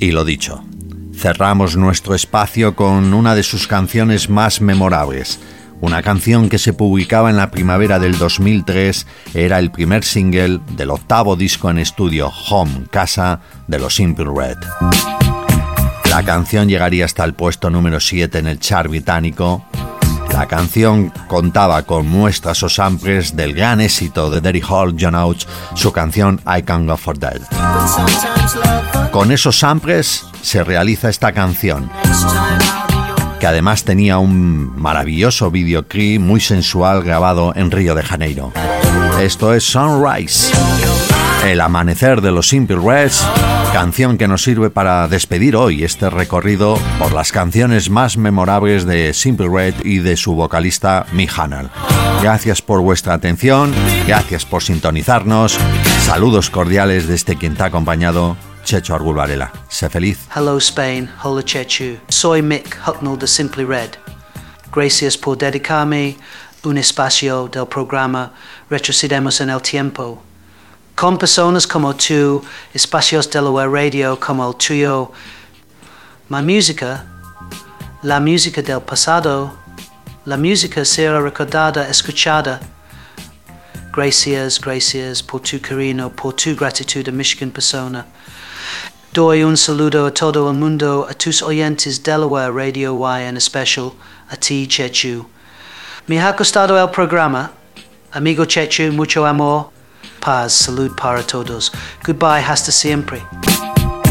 Y lo dicho, cerramos nuestro espacio con una de sus canciones más memorables. Una canción que se publicaba en la primavera del 2003, era el primer single del octavo disco en estudio, Home, Casa, de los Simple Red. La canción llegaría hasta el puesto número 7 en el chart británico. La canción contaba con muestras o samples del gran éxito de Daryl Hall, John Oates, su canción I Can't Go For That. Con esos samples se realiza esta canción, que además tenía un maravilloso videoclip muy sensual grabado en Río de Janeiro. Esto es Sunrise, el amanecer de los Simple Reds, canción que nos sirve para despedir hoy este recorrido por las canciones más memorables de Simple Red y de su vocalista Mick Hucknall. Gracias por vuestra atención, gracias por sintonizarnos, saludos cordiales desde quien te ha acompañado, Checho Argul Varela. Sé feliz. Hello Spain, hola Chechu. Soy Mick Hucknall de Simply Red. Gracias por dedicarme un espacio del programa Retrocedemos en el Tiempo. Con personas como tú, espacios de la radio como el tuyo, mi música, la música del pasado, la música será recordada, escuchada. Gracias, gracias por tu cariño, por tu gratitud a Michigan persona. Doy un saludo a todo el mundo, a tus oyentes de la Radio Y en especial, a ti Chechu. Me ha gustado el programa. Amigo Chechu, mucho amor, paz, salud para todos. Goodbye, hasta siempre.